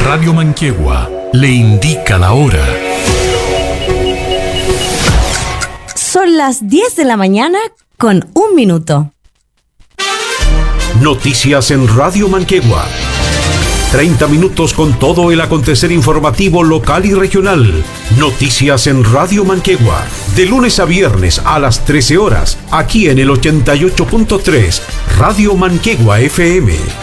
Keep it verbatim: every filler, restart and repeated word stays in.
Radio Manquehue le indica la hora. Son las diez de la mañana con un minuto. Noticias en Radio Manquehue. treinta minutos con todo el acontecer informativo local y regional. Noticias en Radio Manquehue. De lunes a viernes a las trece horas, aquí en el ochenta y ocho punto tres, Radio Manquehue F M.